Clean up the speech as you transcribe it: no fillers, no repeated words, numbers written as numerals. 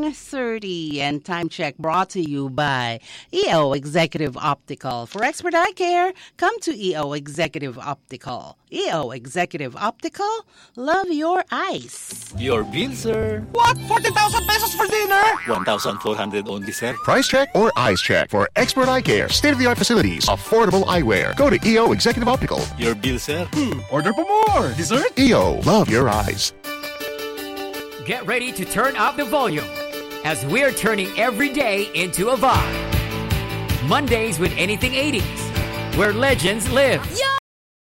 9:30 and time check brought to you by EO Executive Optical. For expert eye care, come to EO Executive Optical. EO Executive Optical, love your eyes. Your bill, sir. What? 40,000 pesos for dinner? 1,400 only, sir. Price check or eyes check for expert eye care. State-of-the-art facilities, affordable eyewear. Go to EO Executive Optical. Your bill, sir. Order for more. Dessert? EO, love your eyes. Get ready to turn up the volume as we're turning every day into a vibe. Mondays with Anything 80s, where legends live.